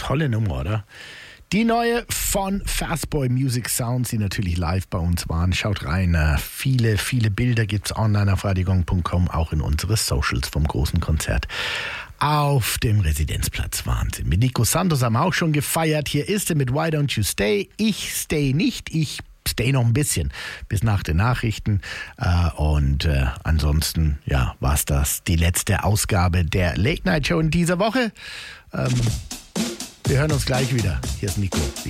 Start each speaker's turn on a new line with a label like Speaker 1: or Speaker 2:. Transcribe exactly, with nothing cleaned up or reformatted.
Speaker 1: Tolle Nummer, oder? Die neue von Fastboy Music Sounds, die natürlich live bei uns waren. Schaut rein, äh, viele, viele Bilder gibt's online auf radiogong punkt com, auch in unsere Socials vom großen Konzert auf dem Residenzplatz. Wahnsinn. Mit Nico Santos haben wir auch schon gefeiert. Hier ist er mit Why Don't You Stay? Ich stay nicht, ich stay noch ein bisschen bis nach den Nachrichten. Äh, und äh, ansonsten, ja, war's das die letzte Ausgabe der Late Night Show in dieser Woche. Ähm, wir hören uns gleich wieder. Hier ist Nico.